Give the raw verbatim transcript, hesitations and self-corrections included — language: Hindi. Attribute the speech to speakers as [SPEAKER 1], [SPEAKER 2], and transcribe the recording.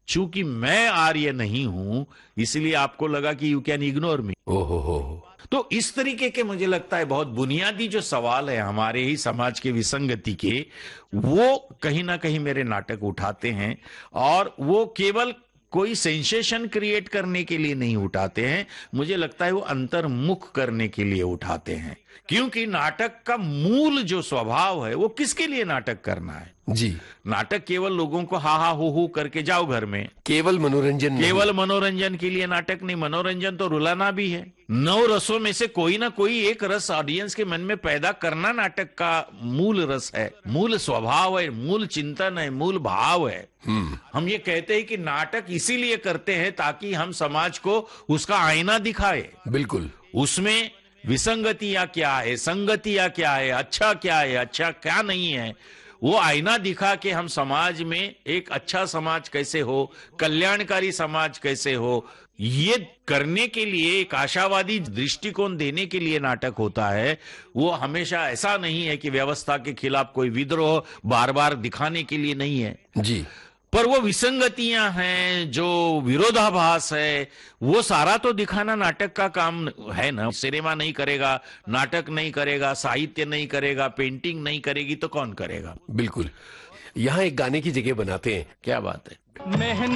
[SPEAKER 1] चूंकि मैं आर्य नहीं हूं, इसलिए आपको लगा कि यू कैन इग्नोर मी।
[SPEAKER 2] ओहो हो।
[SPEAKER 1] तो इस तरीके के मुझे लगता है बहुत बुनियादी जो सवाल है हमारे ही समाज के विसंगति के, वो कहीं ना कहीं मेरे नाटक उठाते हैं। और वो केवल कोई सेंसेशन क्रिएट करने के लिए नहीं उठाते हैं, मुझे लगता है वो अंतर्मुख करने के लिए उठाते हैं। क्योंकि नाटक का मूल जो स्वभाव है वो किसके लिए नाटक करना है?
[SPEAKER 2] जी।
[SPEAKER 1] नाटक केवल लोगों को हा हा हु हु करके जाओ घर में,
[SPEAKER 2] केवल मनोरंजन
[SPEAKER 1] केवल मनोरंजन के लिए नाटक नहीं। मनोरंजन तो रुलाना भी है। नौ रसों में से कोई ना कोई एक रस ऑडियंस के मन में पैदा करना नाटक का मूल रस है, मूल स्वभाव है, मूल चिंतन है, मूल भाव है। हम ये कहते हैं कि नाटक इसीलिए करते हैं ताकि हम समाज को उसका आईना दिखाए।
[SPEAKER 2] बिल्कुल।
[SPEAKER 1] उसमें विसंगतियां क्या है, संगतियां क्या है, अच्छा क्या है, अच्छा क्या नहीं है, वो आईना दिखा के हम समाज में एक अच्छा समाज कैसे हो, कल्याणकारी समाज कैसे हो, ये करने के लिए एक आशावादी दृष्टिकोण देने के लिए नाटक होता है। वो हमेशा ऐसा नहीं है कि व्यवस्था के खिलाफ कोई विद्रोह बार बार दिखाने के लिए नहीं है
[SPEAKER 2] जी।
[SPEAKER 1] पर वो विसंगतियां हैं, जो विरोधाभास है, वो सारा तो दिखाना नाटक का काम है ना। सिनेमा नहीं करेगा, नाटक नहीं करेगा, साहित्य नहीं करेगा, पेंटिंग नहीं करेगी तो कौन करेगा?
[SPEAKER 2] बिल्कुल। यहाँ एक गाने की जगह बनाते हैं।
[SPEAKER 1] क्या बात है।